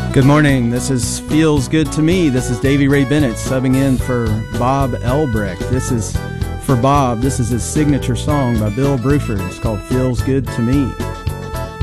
Good morning. This is Feels Good to Me. This is Davy Ray Bennett subbing in for Bob Elbrecht. This is for Bob. This is his signature song by Bill Bruford. It's called Feels Good to Me.